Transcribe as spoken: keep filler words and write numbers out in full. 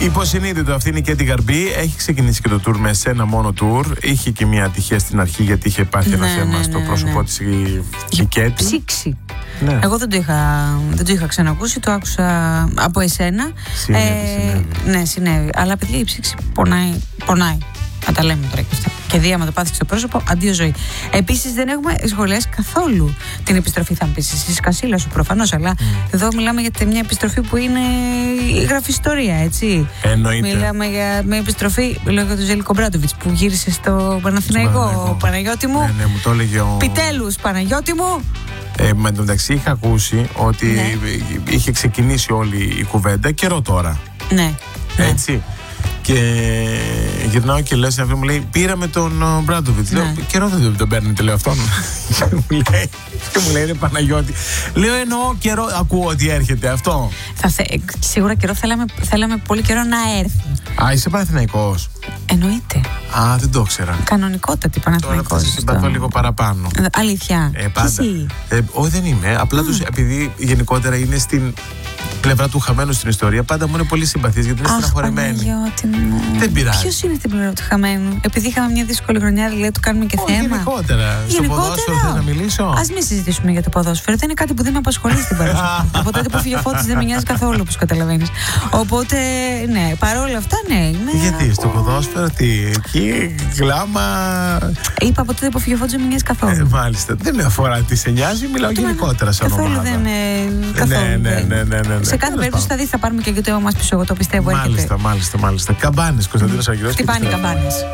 Υποσυνείδητο, αυτή είναι η Κέντι Γαρμπή. Έχει ξεκινήσει και το tour με σένα μόνο tour. Είχε και μια ατυχία στην αρχή γιατί είχε πάθει ναι, ένα θέμα ναι, στο ναι, πρόσωπό ναι. της η, η Κέντι. Ψήξει. Ναι. Εγώ δεν το, είχα, δεν το είχα ξανακούσει, το άκουσα από εσένα. Συνέβη, ε, συνέβη. Ναι, συνέβη. Αλλά παιδιά η ψήξη πονάει. πονάει. Να τα λέμε τώρα και αυτά. Και δίαμα το πάθει στο πρόσωπο, αντίο ζωή. Επίσης δεν έχουμε σχολιάσει καθόλου την επιστροφή, θα μου πεις, στη σκασίλα σου προφανώς. Αλλά mm. εδώ μιλάμε για μια επιστροφή που είναι η γραφιστορία, έτσι. Εννοείται. Μιλάμε για μια επιστροφή, μιλάω για τον Ζέλικο Μπράντοβιτς που γύρισε στο Παναθηναϊκό. Παναγιώτη μου. Ναι, ναι, μου το έλεγε ο... Επιτέλους, Παναγιώτη μου. Ε, με το μεταξύ είχα ακούσει ότι ναι. είχε ξεκινήσει όλη η κουβέντα καιρό τώρα. Ναι. Έτσι. Και γυρνάω και λέω στην αυτή μου λέει: πήραμε τον Μπράντοβιτς. Ναι. Λέω: καιρό δεν τον παίρνετε, λέω αυτόν. Και μου λέει: και μου λέει: είναι Παναγιώτη. Λέω: εννοώ καιρό, ακούω ότι έρχεται αυτό. Θα θε, σίγουρα καιρό θέλαμε, θέλαμε πολύ καιρό να έρθει. Α, είσαι Παναθηναϊκός. Εννοείται. Α, δεν το ήξερα. Κανονικότατη Παναθηναϊκός. Τώρα θα σε συμπαθώ λίγο παραπάνω. Αλήθεια. Ε, πάντα. Εσύ. Ε, όχι, δεν είμαι. Απλά τους, επειδή γενικότερα είναι στην πλευρά του χαμένου στην ιστορία, πάντα μου είναι πολύ συμπαθής γιατί είναι στεναχωρεμένη. Δεν πειράζει. Ποιος είναι στην πλευρά του χαμένου? Επειδή είχαμε μια δύσκολη χρονιά, δηλαδή του κάνουμε και όχι, θέμα. Γενικότερα. Στο ποδόσφαιρο θες να μιλήσω? Ας μην συζητήσουμε για το ποδόσφαιρο. Δεν είναι κάτι που δεν με απασχολεί στην παρουσία. Από τότε που φύγει ο Φώτης δεν με νοιάζει καθόλου, όπως καταλαβαίνεις. Οπότε, ναι, παρόλα αυτά, ναι. Είμαι... Γιατί στο ποδόσφαιρο, τι, εκεί, γκλάμα. Είπα από τότε που φύγει ο Φώτης δεν με νοιάζει καθόλου. Ε, μάλιστα. Δεν με αφορά τι σε νοιάζει, μιλάω γενικότερα σαν ομάδα. Καθόλου δεν. Καθόλου. Ναι, ναι, ναι, ναι, ναι. Σε κάθε περίπτωση θα δει, θα πάρουμε και το μας πίσω, εγώ το πιστεύω. Μάλιστα, μάλιστα, μάλιστα. Καμπάνες, Κωνσταντίνος Αργυρός. Τι πάνε οι καμπάνες?